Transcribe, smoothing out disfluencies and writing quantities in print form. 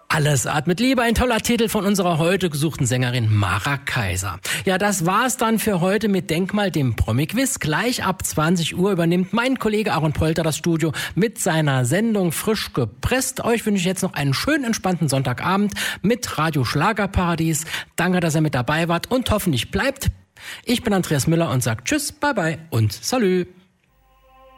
Alles atmet Liebe, ein toller Titel von unserer heute gesuchten Sängerin Mara Kaiser. Ja, das war's dann für heute mit Denkmal, dem Promi-Quiz. Gleich ab 20 Uhr übernimmt mein Kollege Aaron Polter das Studio mit seiner Sendung Frisch gepresst. Euch wünsche ich jetzt noch einen schönen, entspannten Sonntagabend mit Radio Schlagerparadies. Danke, dass ihr mit dabei wart und hoffentlich bleibt. Ich bin Andreas Müller und sag Tschüss, Bye Bye und Salü.